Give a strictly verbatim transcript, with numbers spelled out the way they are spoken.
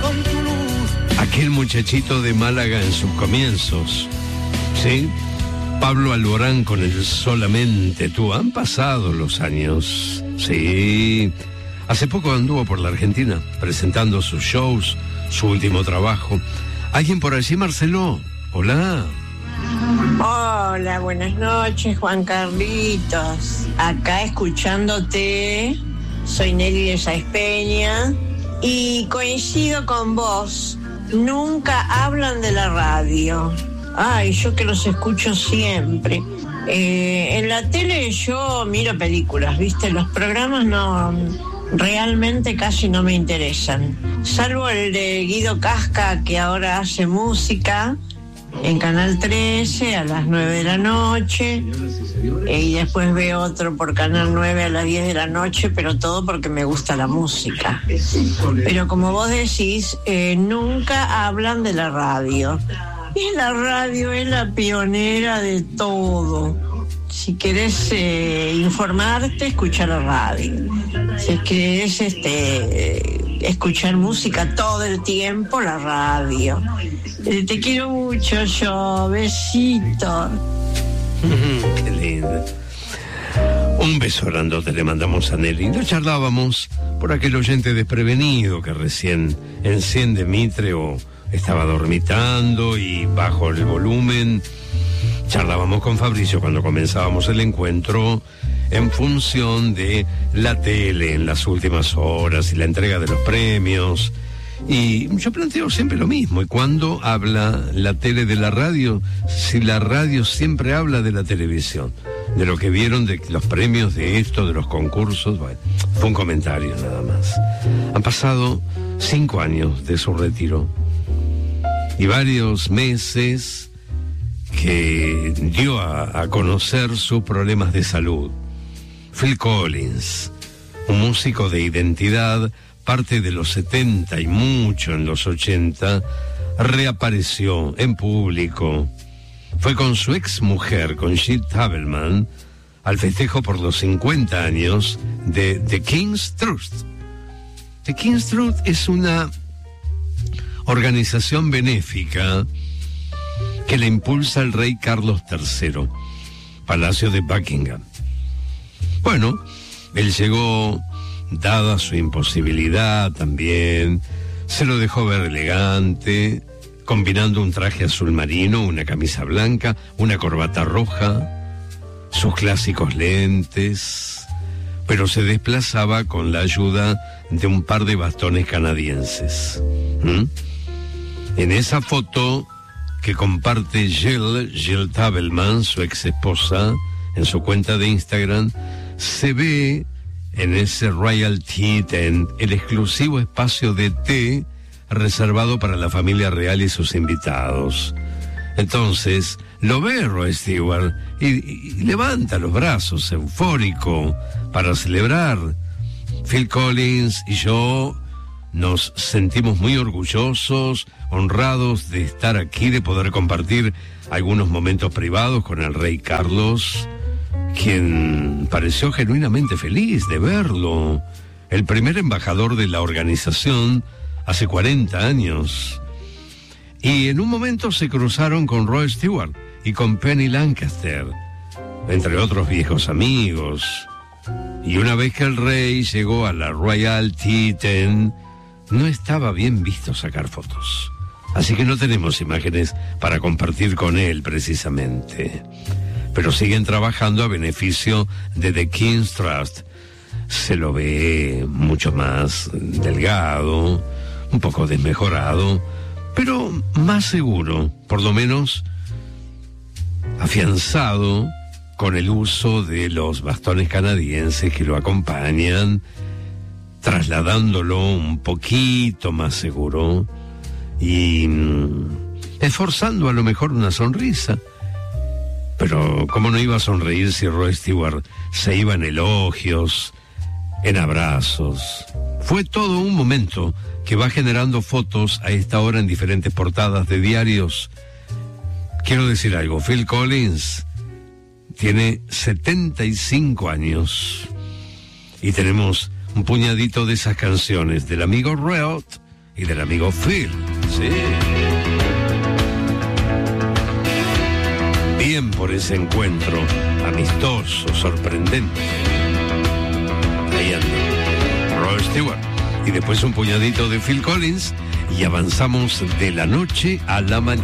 con tu luz. Aquel muchachito de Málaga en sus comienzos, ¿sí? Pablo Alborán con el Solamente Tú. Han pasado los años, sí. Hace poco anduvo por la Argentina presentando sus shows, su último trabajo. ¿Alguien por allí, Marcelo? Hola. Hola, buenas noches, Juan Carlitos. Acá escuchándote, soy Nelly de Sáenz Peña y coincido con vos. Nunca hablan de la radio. Ay, yo que los escucho siempre. Eh, en la tele yo miro películas, ¿viste? Los programas no, realmente casi no me interesan. Salvo el de Guido Casca, que ahora hace música en Canal trece a las nueve de la noche. Eh, y después veo otro por Canal nueve a las diez de la noche, pero todo porque me gusta la música. Pero como vos decís, eh, nunca hablan de la radio. Y la radio es la pionera de todo. Si querés eh, informarte, escucha la radio. Si querés este, escuchar música todo el tiempo, la radio. Eh, te quiero mucho yo, besito. Qué lindo. Un beso grandote le mandamos a Nelly. Lo charlábamos por aquel oyente desprevenido que recién enciende Mitre o estaba dormitando y bajo el volumen. Charlábamos con Fabricio cuando comenzábamos el encuentro en función de la tele en las últimas horas y la entrega de los premios. Y yo planteo siempre lo mismo. ¿Y cuándo habla la tele de la radio? Si la radio siempre habla de la televisión, de lo que vieron, de los premios, de esto, de los concursos. Bueno, fue un comentario nada más. Han pasado cinco años de su retiro y varios meses que dio a, a conocer sus problemas de salud. Phil Collins, un músico de identidad, parte de los setenta y mucho en los ochenta, reapareció en público. Fue con su ex mujer, con Jill Tavelman, al festejo por los cincuenta años de The King's Trust. The King's Trust es una organización benéfica que le impulsa el rey Carlos tercero, Palacio de Buckingham. Bueno, él llegó, dada su imposibilidad también, se lo dejó ver elegante, combinando un traje azul marino, una camisa blanca, una corbata roja, sus clásicos lentes, pero se desplazaba con la ayuda de un par de bastones canadienses. ¿Mm? En esa foto que comparte Jill, Jill Tavelman, su ex esposa, en su cuenta de Instagram, se ve en ese Royal Tea Tent el exclusivo espacio de té reservado para la familia real y sus invitados. Entonces lo ve Rod Stewart y, y levanta los brazos, eufórico, para celebrar. Phil Collins y yo nos sentimos muy orgullosos, honrados de estar aquí, de poder compartir algunos momentos privados con el rey Carlos, quien pareció genuinamente feliz de verlo. El primer embajador de la organización hace cuarenta años. Y en un momento se cruzaron con Rod Stewart y con Penny Lancaster, entre otros viejos amigos. Y una vez que el rey llegó a la Royal Tea Tent, no estaba bien visto sacar fotos. Así que no tenemos imágenes para compartir con él precisamente. Pero siguen trabajando a beneficio de The King's Trust. Se lo ve mucho más delgado, un poco desmejorado, pero más seguro, por lo menos afianzado con el uso de los bastones canadienses que lo acompañan, trasladándolo un poquito más seguro y mm, esforzando a lo mejor una sonrisa. Pero ¿cómo no iba a sonreír si Rod Stewart se iba en elogios, en abrazos? Fue todo un momento que va generando fotos a esta hora en diferentes portadas de diarios. Quiero decir algo, Phil Collins tiene setenta y cinco años y tenemos un puñadito de esas canciones del amigo Rod y del amigo Phil. Sí. Bien por ese encuentro amistoso, sorprendente. Ahí anda Rod Stewart. Y después un puñadito de Phil Collins y avanzamos de la noche a la mañana.